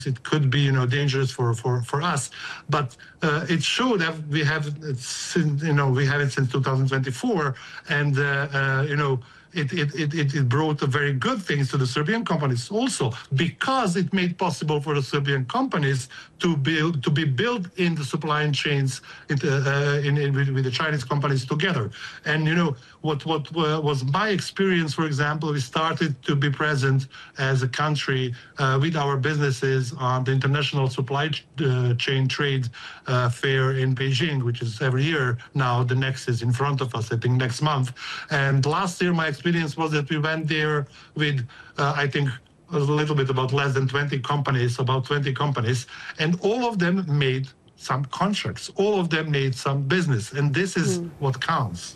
it could be, dangerous for us. But it showed that we have it since 2024, and it brought very good things to the Serbian companies also, because it made possible for the Serbian companies to be built in the supply chains with the Chinese companies together. And what was my experience, for example, we started to be present as a country with our businesses on the International Supply Chain Trade Fair in Beijing, which is every year now. The next is in front of us, I think, next month. And last year, my experience was that we went there with, I think, a little bit about less than 20 companies, and all of them made some contracts. All of them made some business, and this is what counts.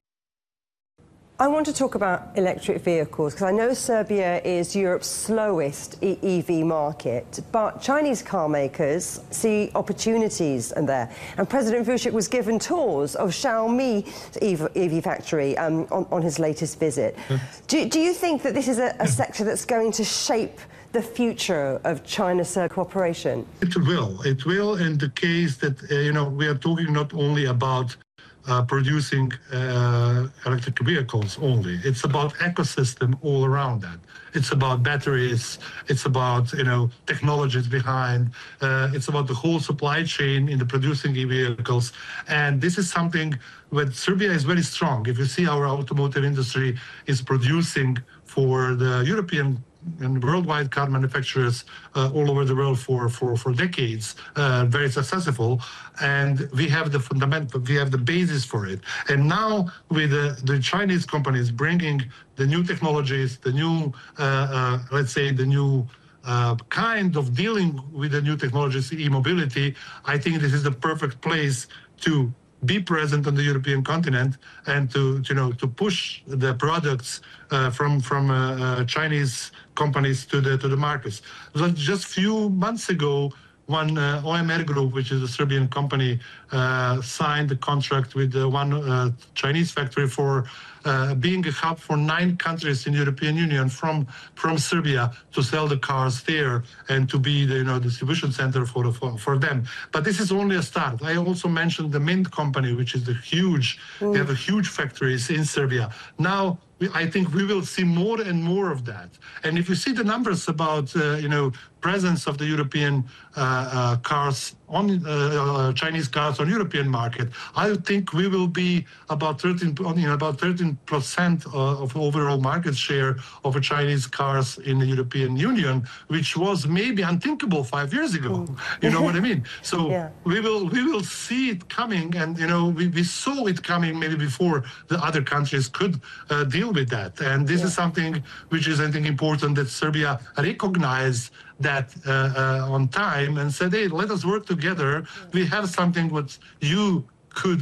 I want to talk about electric vehicles, because I know Serbia is Europe's slowest EV market, but Chinese car makers see opportunities in there. And President Vučić was given tours of Xiaomi's EV factory on his latest visit. Do you think that this is a sector that's going to shape the future of China-Serbia cooperation? It will in the case that, we are talking not only about producing electric vehicles only. It's about ecosystem all around that. It's about batteries. It's about technologies behind. It's about the whole supply chain in the producing vehicles. And this is something where Serbia is very strong. If you see, our automotive industry is producing for the European and worldwide car manufacturers all over the world for decades, very successful, and we have the fundamental, we have the basis for it. And now with the Chinese companies bringing the new technologies, the new, let's say, the new kind of dealing with the new technologies, e-mobility, I think this is the perfect place to be present on the European continent and to push the products from Chinese companies to the markets. Just a few months ago, one OMR Group, which is a Serbian company, signed a contract with one Chinese factory for being a hub for 9 countries in the European Union from Serbia to sell the cars there and to be the distribution center for them. But this is only a start. I also mentioned the Mint company, which is they have a huge factories in Serbia. Now, I think we will see more and more of that. And if you see the numbers about, presence of the European cars on Chinese cars on European market, I think we will be about 13% of overall market share of Chinese cars in the European Union, which was maybe unthinkable 5 years ago. You know what I mean? So we will see it coming, and we saw it coming maybe before the other countries could deal with that. And this is something which is, I think, important, that Serbia recognized that on time and said, hey, let us work together. We have something what you could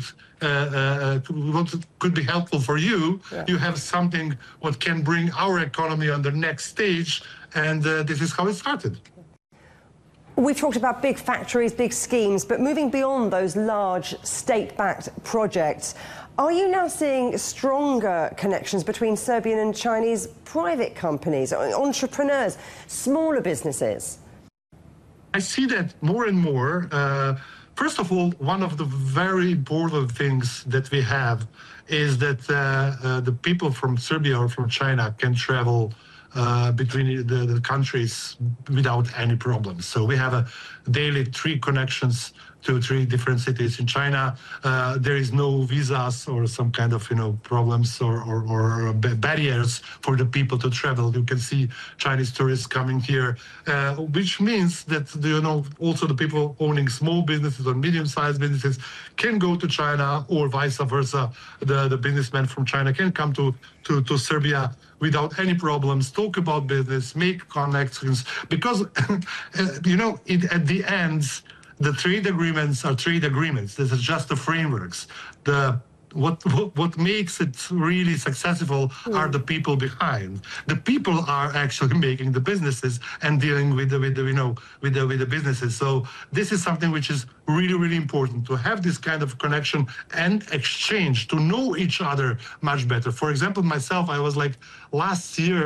be helpful for you. You have something what can bring our economy on the next stage, and this is how it started. We've talked about big factories, big schemes, but moving beyond those large state-backed projects, are you now seeing stronger connections between Serbian and Chinese private companies, entrepreneurs, smaller businesses? I see that more and more. First of all, one of the very important things that we have is that the people from Serbia or from China can travel between the countries without any problems. So we have a daily 3 connections to 3 different cities in China. There is no visas or some kind of problems or barriers for the people to travel. You can see Chinese tourists coming here, which means that also the people owning small businesses or medium-sized businesses can go to China, or vice versa. The businessmen from China can come to Serbia without any problems, talk about business, make connections, because at the end, the trade agreements are trade agreements. This is just the frameworks. What makes it really successful are the people behind. The people are actually making the businesses and dealing with the businesses. So this is something which is really, really important, to have this kind of connection and exchange, to know each other much better. For example, myself, I was like last year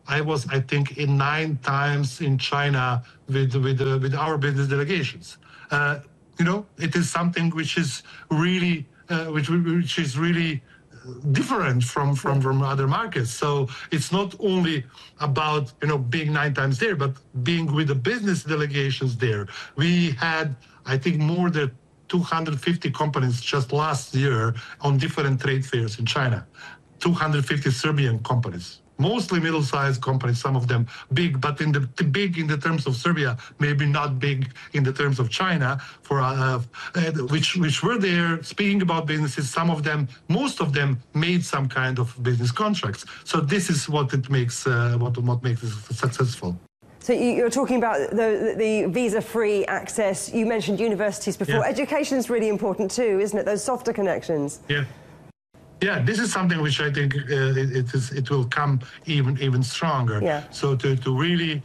I was, I think, in 9 times in China with our business delegations. It is something which is really which is really different from other markets. So it's not only about being 9 times there, but being with the business delegations there. We had, I think, more than 250 companies just last year on different trade fairs in China. 250 Serbian companies, mostly middle-sized companies, some of them big, but big in the terms of Serbia, maybe not big in the terms of China, which were there speaking about businesses. Some of them, most of them, made some kind of business contracts. So this is what it makes what makes it successful. So you're talking about the visa-free access. You mentioned universities before. Yeah. Education is really important too, isn't it? Those softer connections. Yeah. Yeah, this is something which I think it will come even stronger. Yeah. So to really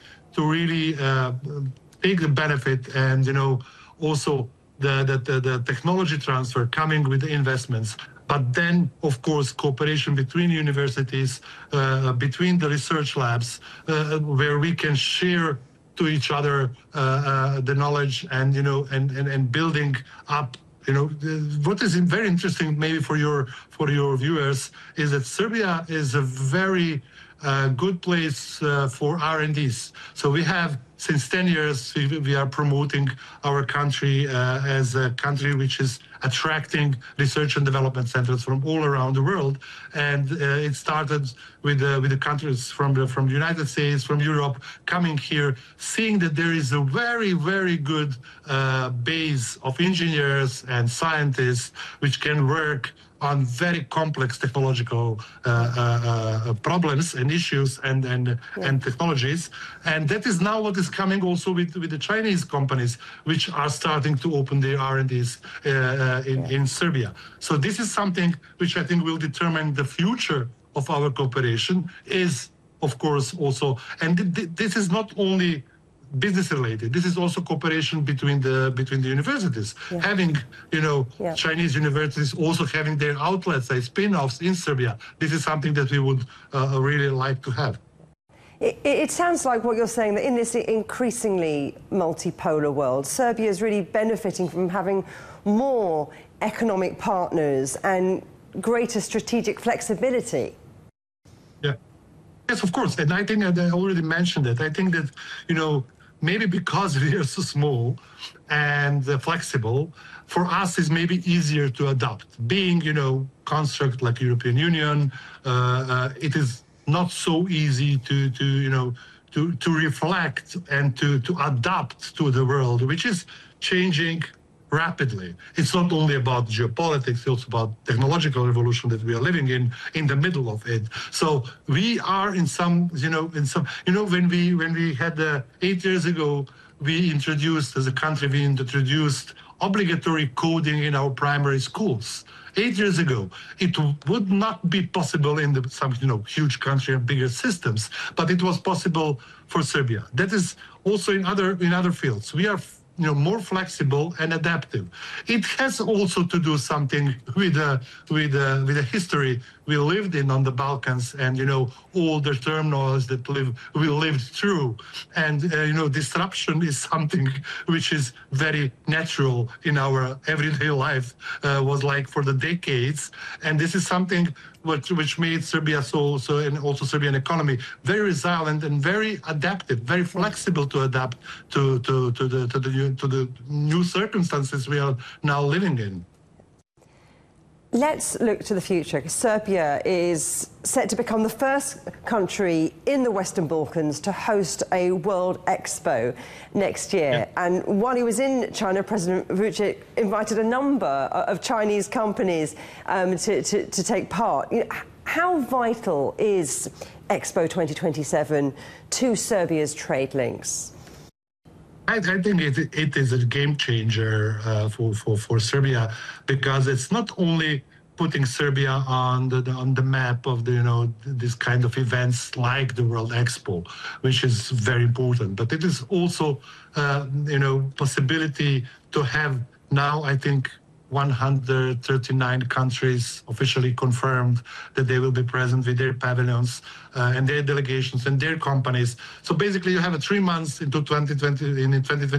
take the benefit, and also the technology transfer coming with the investments, but then of course cooperation between universities, between the research labs, where we can share to each other the knowledge and building up. What is very interesting, maybe for your viewers, is that Serbia is a very good place for R&Ds. So we have, since 10 years, we are promoting our country as a country which is attracting research and development centers from all around the world. And it started with the countries from the United States, from Europe, coming here, seeing that there is a very, very good base of engineers and scientists which can work on very complex technological problems and issues and technologies. And that is now what is coming also with the Chinese companies, which are starting to open their R&Ds in Serbia. So this is something which I think will determine the future of our cooperation, is, of course, also, and this is not only business related. This is also cooperation between the universities. Yeah. Having Chinese universities also having their outlets, spin-offs in Serbia. This is something that we would really like to have. It sounds like what you're saying, that in this increasingly multipolar world, Serbia is really benefiting from having more economic partners and greater strategic flexibility. Yeah. Yes, of course. And I think I already mentioned that. I think that, maybe because we are so small and flexible, for us it's maybe easier to adapt. Being, construct like European Union, it is not so easy to reflect and to adapt to the world, which is changing rapidly. It's not only about geopolitics, it's also about technological revolution that we are living in the middle of it. So we are when we had 8 years ago, we introduced, as a country, obligatory coding in our primary schools. 8 years ago, it would not be possible in some huge country and bigger systems, but it was possible for Serbia. That is also in other fields. We are more flexible and adaptive. It has also to do something with the history we lived in on the Balkans, and all the turmoils that we lived through. And disruption is something which is very natural in our everyday life, was like for the decades. And this is something which made Serbia and also Serbian economy very resilient and very adaptive, very flexible to adapt to the new circumstances we are now living in. Let's look to the future. Serbia is set to become the first country in the Western Balkans to host a World Expo next year. Yeah. And while he was in China, President Vučić invited a number of Chinese companies to take part. How vital is Expo 2027 to Serbia's trade links? I think it is a game changer for Serbia, because it's not only putting Serbia on the map of this kind of events like the World Expo, which is very important, but it is also possibility to have now, I think, 139 countries officially confirmed that they will be present with their pavilions and their delegations and their companies. So basically, you have 3 months into 2020,